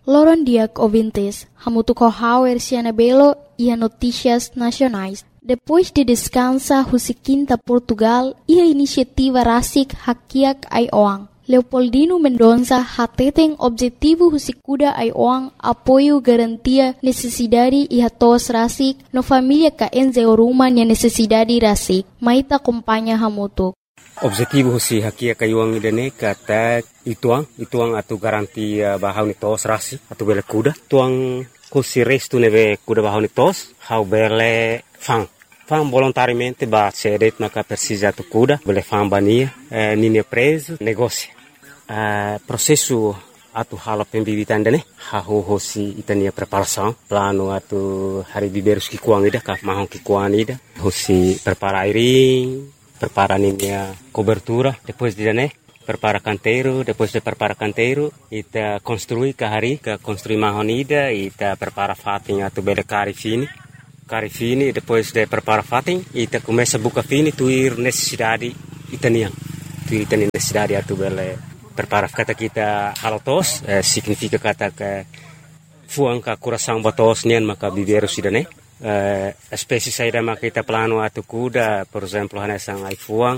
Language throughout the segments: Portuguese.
Loron Diak ouvintes, hamutuco hauer Cianabelo e a notícias nacionais. Depois de descansa Husiquinta Portugal e a iniciativa Rasik Hakiak Aioang. Leopoldino Mendonça hateten objetivo Husikuda Aioang apoio garantia necessidade e hatos Rasik no família ka enzeoruma nia necessidade Rasik. Maita acompanha hamutuk. Objetivo husi hakia kayuang idane kata ituang atu garantia bahau ni tos rasi atu bele kuda tuang husi restu neve kuda bahau ni tos hau bele fang volontariamente ba cedet maka persija atu kuda bele fang bania nini preso negócio processo atu hala pembibitan dane hau husi itania preparação plano atu hari biberus ki kuang ida ka mahong ki kuang ida husi prepara airing prepara a cobertura, depois de prepara canteiro, depois de prepara canteiro, ita construi kahari, construi mahonida, ita prepara fating atu bele cari fini, depois de prepara fating, ita começa buka fini, tuir necessidade itaniang, tuir itani necessidade atu bele prepara kata kita halatos, significa kata ke fuang ka coração batos nian maka biberu sidane. Espécie saída makita plano atu kuda, por exemplo, hanesang ai fuang,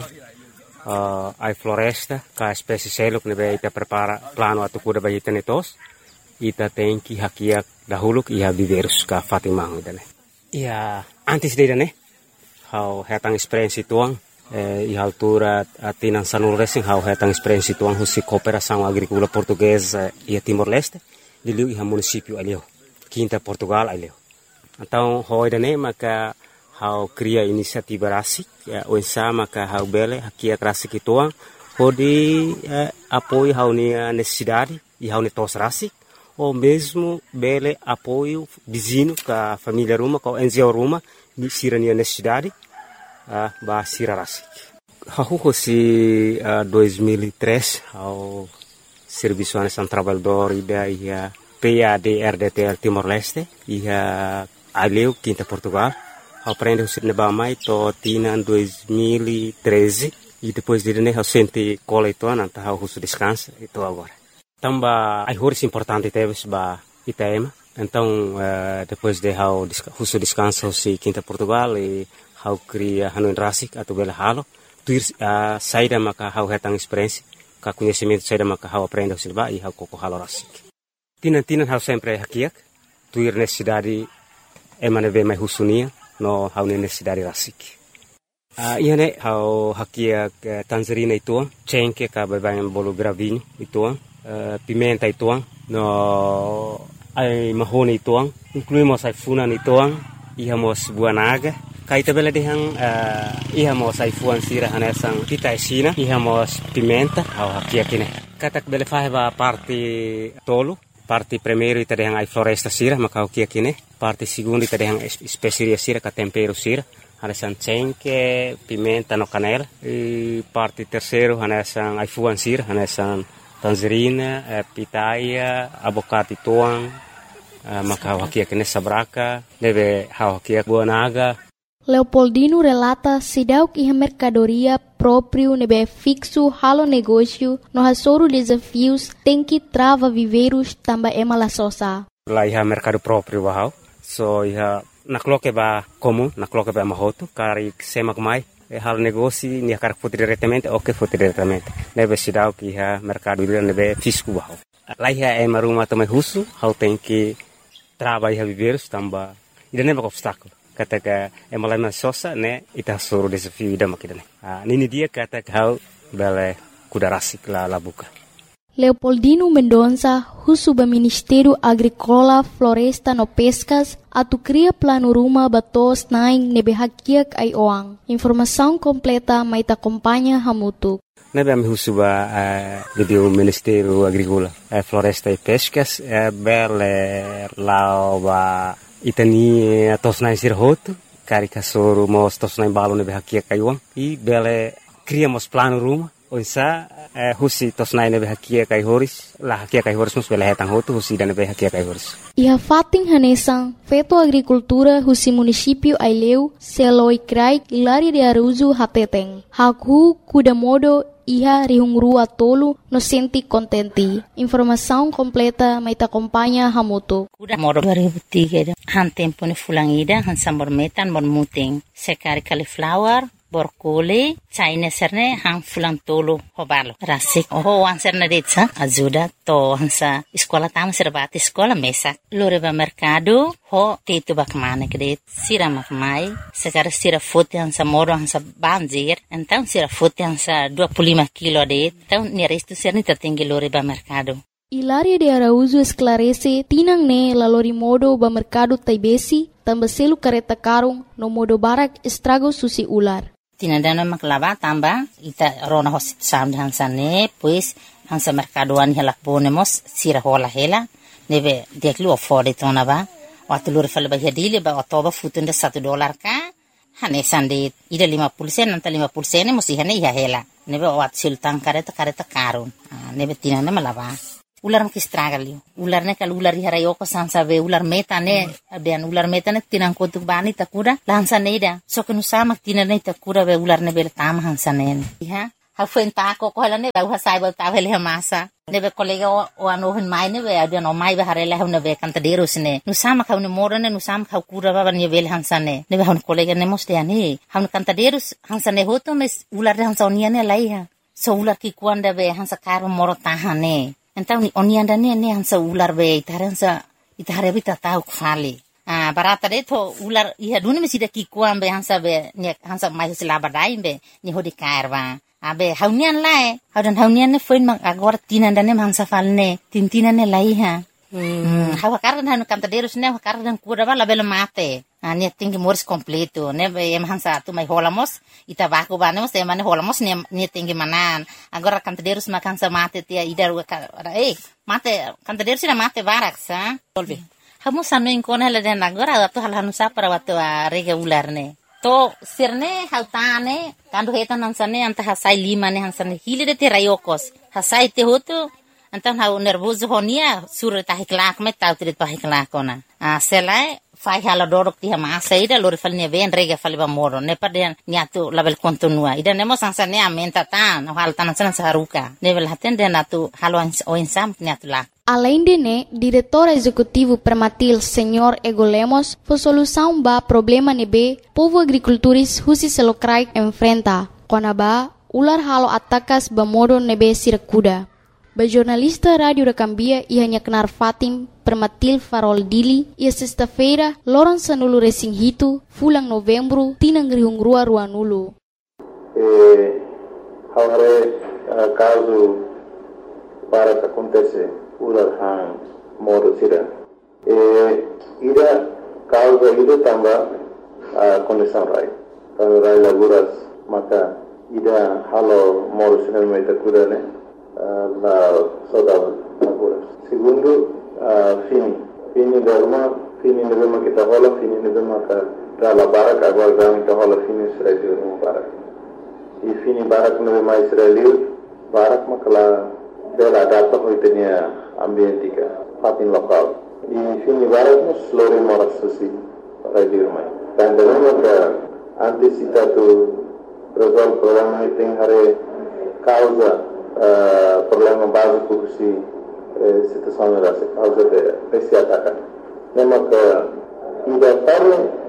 ai floresta, ka espécie seluk nebe ita prepara plano atu kuda bagi tenetos, ita tenki hakiak dahuluk iha biberus ka fatimang dane. Ia antes de dane, hau hetang experiência tuang, iha altura atinan sanul racing hau hetang experiência tuang husi cooperação agrícola portuguesa ia Timor-Leste, diliu iha município alio, Quinta Portugal alio. Então, hoi dane maka hau cria inisiativa rasik, oensa maka hau bele hakia rasik ituang, hodi apoio hau nia necessidade e hau netos rasik, ou mesmo bele apoio vizinho ka família ruma, ka NGO ruma, sira nia necessidade, ba sira rasik. Hau hosi 2003, hau Serviço Nacional Trabalhador ida ia PADRDTL Timor-Leste, ia aleu Quinta Portugal, aprende o cinema mais to tina 2013 e depois de né o sente cola itu nanta o russo descansa itu agora. Tamba ai horas importante teve ba Itaema. Então depois de o russo descansa o Quinta Portugal e hau cria Hanoi Rasik atau bela halo, tuir saída maka hau hetang experiência, ka conhecimento saída maka hau aprende o cinema e hau koko halo Rasik. Tinan hau sempre hakiak, tuir necessidade emane ve mai husunia no hau necessidade rasik. Iane hau hakiak tangerina ituang, cengke ka babayan bolo gravinho ituang, pimenta ituang, no ai mahone ituang, incluímos ai funan ituang, ihamos buanaga, kaita bela dehang ihamos ai fuan sira hanesang pita esina, ihamos pimenta hau hakiak ine. Katak bele faheba parte tolo, parte primeiro ita dehang ai floresta sira maka o kia kine, parte segundo ita dehang especiaria sira ka tempero sira, hanesan cengke, pimenta no canela, e parte terceiro hanesan ai fuan sira, hanesan tangerina, pitaya, abocate tuang, maka o kia kine sabraka, deve o kia buanaga. Leopoldino relata sidauk iha mercadoria próprio nebe fixo halo negócio no hasoro desafios tem que trava viveiros tamba emala sosa. Lá iha mercado próprio bahau, so iha nakloke ba comum, nakloke ba mahoto, kari semak mai halo negócio nia kar foto diretamente, ok foto diretamente. Nebe sidauk iha mercado nebe fisco bahau. Lá iha emaruma também russo, hau tem que trava iha viveiros tamba ida nebe obstáculo. Kata ka emalama sosa ne ita suru desafio ida makidane. Nini dia kata hau bele kuda rasik la buka. Leopoldino Mendonça, husuba Ministério Agrícola, Floresta no Pescas, atu cria plano ruma batos naing nebe hakiak ai oang. Informação completa maita acompanha hamutu. Nebe ami husuba do Ministério Agrícola, Floresta e Pescas, bele lauba itani tosnai sirhoto, kari kasoro mos tosnai balo nebe hakia kaiuang, i bele criamos plano ruma, onsa husi tosnai nebe hakia kai horis, la hakia kai horis mus bele hetang hoto husi dan nebe hakia kai horis. Iha fating hanesang, feto agricultura husi município Aileu, Seloi Krai, Ilari de Aruzu Hateteng, Haku Kudamodo iha rihungrua tolu no senti kontenti. Informação completa mai ta acompanha hamutu. Kuda moro 2003 han tempo ni fulangida han sambor metan mon muting. Sekari cauliflower borkole China serne hang fulang tolo hobalo rasik wan serne detsa ajuda to hansa sekolah tama serbati sekolah mesak loreba mercado ho tetu bakmane kredit sira makmai sekarang sira foto hansa moro hansa banjir então sira foto hansa 25 kilo det então ni resto serni tertinggi loreba mercado. Hilaria de Araújo esclarece tinang ne lalori modo ba mercado taibesi tambah selu kareta karung no modo barak estrago susi ular. Tinadana maklava tamba ita rona hosit sam hansane pues hansa mercadoan hela ponemos sira hola hela neve deklu afford tona ba watulur fal ba hedile ba otoba futunda $1 ka hane sande ida 50% nanta 50% musi hane ya hela neve wat sultan kareta karun neve tinana malava ular makistragali ular ne kal ular harayoko sansa ve ular metane abian ular metane tinang kotuk bani takura lansa neida so kenu sama tinane takura ve ular ne bel tam hansanen ha hafen ta ko hala ne ha sai ba ta vele masa ne be kolega o ano hen mai ne ve abian o mai be harela ne ve kanta derus ne nu sama ka ne morane nu sama ka kura ba ne vel hansane ne be han kolega ne moste ani han kanta derus hansane hoto mes ular hansonia ne laiha so ular ki kuanda ve hansa karo moro tahane. Então onianda ne hansa ular be itaransa itare bita tau khali barata de to ular iha duni mesida ki kuam be hansa be ne hansa mai sila badai be ni hodi kairwa abe haunian lai haunian ne foin mang agora tinanda ne hansa falne tintina ne lai ha hawa kardan hanu kanta derus ne kardan kura bala bela mate ne tingi mors completo ne be em hansa tu mai holamos ita baku banemos e mane holamos ne tingi manan agora kanta derus makansa mate tia idar mate kanta derus na mate barak sa tolbi hamu sanu inkona le den agora tu halanu sa para watu rega ular ne to sirne hautane kandu hetan hansane anta hasai lima ne hansane hilide te rayokos hasai te hotu Então hau nervoso honia sura tahiklak me tau trit pahiklak ona. Selai fai hala dorok ti hama saida lori falnya ven rega faliba moro ne paden nyatu label kontinua. Ida nemo sansane amenta tan hal tanan saharuka. Nevel haten den atu halo oinsam nyatu lak. Além de né, diretor executivo permatil Senhor Ego Lemos, foi solução ba problema nebe povo agricultores husi selokrai enfrenta. Konaba ular halo atakas ba modo nebe sirakuda. Ba jornalista Rádio da Cambia ia Knar Fatim permatil Farol Dili ia sexta-feira loron sanulu resinghito fulang novembro tinang rihungrua ruanulu. Haware caso para que acontece ular hang modo sira. Ida causa ida tamba condição rai. Kalau rai laguras maka ida halo modo sira meta kudane. La saudade agora. Segundo, fini derma kita rola, fini derma ka la barak agora dami ka rola fini Israel no barak. E fini barak no mais Israel, barak makala bela data hoitenia ambientika, fatin lokal. E fini barak no slore moras susi radio mai. Dan derma ka antisipatu resolve problema iting hare causa problema básico que situação era causa de esse ataque. Lembra que ainda